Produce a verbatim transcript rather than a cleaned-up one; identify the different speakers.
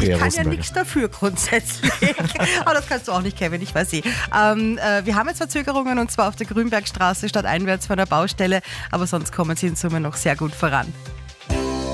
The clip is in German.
Speaker 1: ich
Speaker 2: Eher
Speaker 1: kann ja
Speaker 2: Rosenberger.
Speaker 1: nichts dafür grundsätzlich. Aber das kannst du auch nicht, Kevin, ich weiß eh. Ähm, äh, wir haben jetzt Verzögerungen und zwar auf der Grünbergstraße stadteinwärts von der Baustelle, aber sonst kommen sie in Summe noch sehr gut voran.